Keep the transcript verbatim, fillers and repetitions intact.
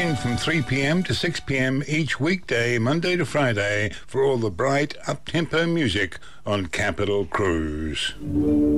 on from three p.m. to six p.m. each weekday, Monday to Friday, for all the bright, up-tempo music on Capital Cruise.